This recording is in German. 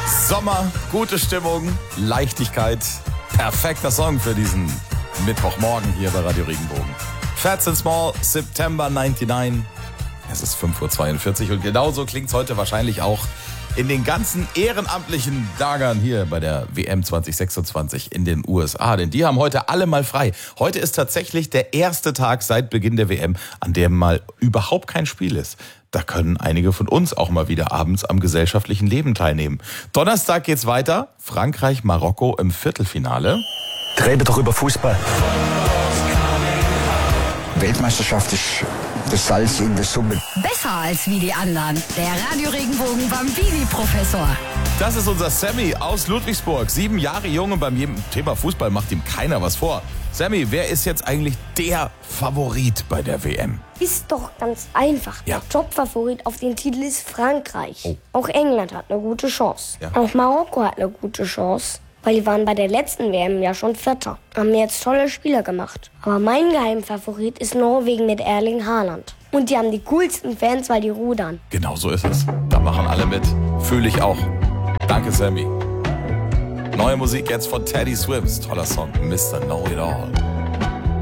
Sommer, gute Stimmung, Leichtigkeit. Perfekter Song für diesen Mittwochmorgen hier bei Radio Regenbogen. Fats and Small, September 99. Es ist 5:42 Uhr und genauso klingt es heute wahrscheinlich auch in den ganzen ehrenamtlichen Lagern hier bei der WM 2026 in den USA. Denn die haben heute alle mal frei. Heute ist tatsächlich der erste Tag seit Beginn der WM, an dem mal überhaupt kein Spiel ist. Da können einige von uns auch mal wieder abends am gesellschaftlichen Leben teilnehmen. Donnerstag geht's weiter. Frankreich, Marokko im Viertelfinale. Reden doch über Fußball. Weltmeisterschaft ist das Salz in der Suppe. Besser als wie die anderen. Der Radio Regenbogen Bambini-Professor. Das ist unser Sammy aus Ludwigsburg. 7 Jahre jung und beim Thema Fußball macht ihm keiner was vor. Sammy, wer ist jetzt eigentlich der Favorit bei der WM? Ist doch ganz einfach. Ja. Der Top-Favorit auf den Titel ist Frankreich. Oh. Auch England hat eine gute Chance. Ja. Auch Marokko hat eine gute Chance. Weil die waren bei der letzten WM ja schon Vierter. Haben jetzt tolle Spieler gemacht. Aber mein Geheimfavorit ist Norwegen mit Erling Haaland. Und die haben die coolsten Fans, weil die rudern. Genau so ist es. Da machen alle mit. Fühle ich auch. Danke, Sammy. Neue Musik jetzt von Teddy Swims. Toller Song. Mr. Know It All.